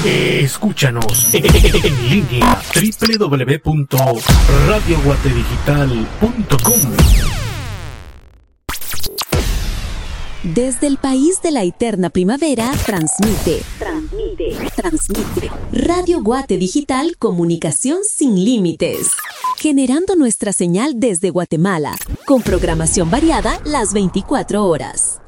Escúchanos en línea www.radioguatedigital.com. Desde el país de la eterna primavera, transmite. Radio Guate Digital, comunicación sin límites. Generando nuestra señal desde Guatemala, con programación variada las 24 horas.